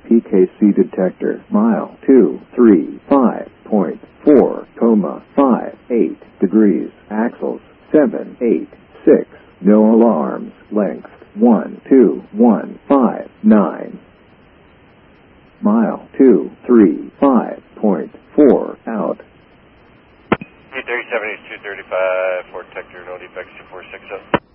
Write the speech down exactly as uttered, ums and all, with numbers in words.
P K C detector. Mile two three five point four, coma five eight degrees. Axles seven eight six. No alarms. Length one two one five nine. Mile two three five point four out. two thirty-seven, two thirty-five, Ford Detector, no defects, two four six zero.